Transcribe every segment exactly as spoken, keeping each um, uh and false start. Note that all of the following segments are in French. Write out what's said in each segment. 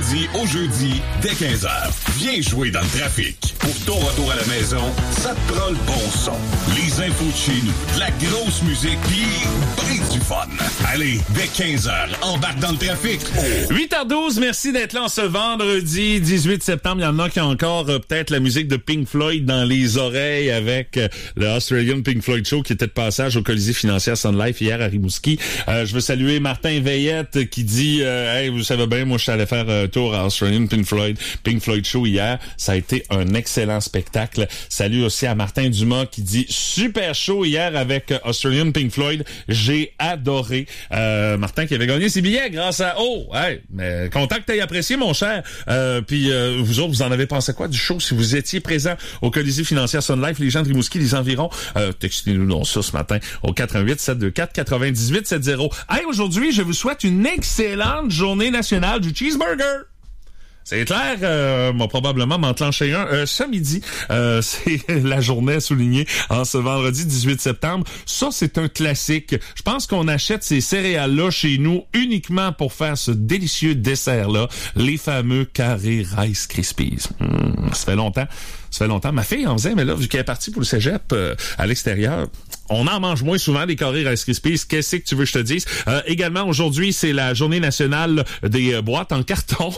lundi au jeudi, dès quinze heures. Viens jouer dans le trafic. Pour ton retour à la maison, ça te prend le bon son. Les infos de chez nous, de la grosse musique, pis brin du fun. Allez, dès quinze heures, embarque dans le trafic. Oh. huit heures douze, merci d'être là en ce vendredi dix-huit septembre. Il y en a qui ont encore euh, peut-être la musique de Pink Floyd dans les oreilles avec euh, le Australian Pink Floyd Show qui était de passage au Colisée financière Sun Life hier à Rimouski. Euh, je veux saluer Martin Veillette qui dit euh, hey, vous savez bien, moi je suis allé faire un tour à Australian Pink Floyd, Pink Floyd Show hier. Ça a été un excellent spectacle. Salut aussi à Martin Dumas qui dit super show hier avec Australian Pink Floyd. J'ai adoré. Euh, Martin qui avait gagné ses billets grâce à Oh, hey, mais content que t'aies apprécié mon cher. Euh, puis euh, vous autres, vous en avez pensé quoi du show si vous étiez présent au Colisée financière Sun Life, les gens de Rimouski, les environs? Euh, textez-nous donc ça ce matin au quatre un huit sept deux quatre neuf huit sept zéro. Hey, aujourd'hui, je vous souhaite une excellente journée nationale du cheeseburger. C'est clair, euh, m'a probablement m'enclenché un euh, ce midi. Euh, c'est la journée soulignée en ce vendredi dix-huit septembre. Ça, c'est un classique. Je pense qu'on achète ces céréales-là chez nous uniquement pour faire ce délicieux dessert-là, les fameux carrés Rice Krispies. Mmh, ça fait longtemps. Ça fait longtemps. Ma fille en faisait, mais là, vu qu'elle est partie pour le cégep euh, à l'extérieur, on en mange moins souvent des carrés Rice Krispies. Qu'est-ce que tu veux que je te dise? Euh, également, aujourd'hui, c'est la journée nationale des euh, boîtes en carton.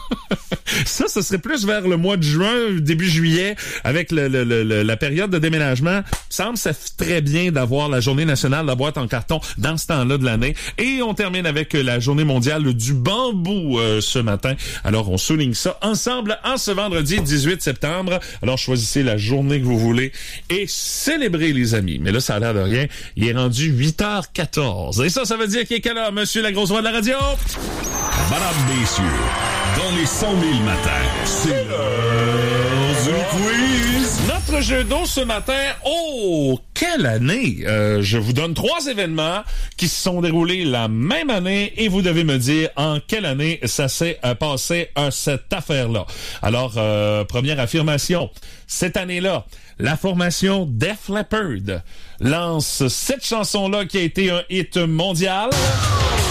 Ça, ce serait plus vers le mois de juin, début juillet, avec le, le, le, la période de déménagement. Il me semble que ça fait très bien d'avoir la journée nationale de la boîte en carton dans ce temps-là de l'année. Et on termine avec la journée mondiale du bambou euh, ce matin. Alors, on souligne ça ensemble en ce vendredi dix-huit septembre. Alors, choisissez la journée que vous voulez et célébrez, les amis. Mais là, ça a l'air de rien. Il est rendu huit heures quatorze. Et ça, ça veut dire qu'il est quelle heure, monsieur la grosse voix de la radio? Madame, messieurs, dans les cent mille matins, c'est l'heure du quiz. Notre jeu d'eau ce matin, oh, quelle année! Euh, je vous donne trois événements qui se sont déroulés la même année et vous devez me dire en quelle année ça s'est euh, passé euh, cette affaire-là. Alors, euh, première affirmation, cette année-là, la formation Def Leppard lance cette chanson-là qui a été un hit mondial.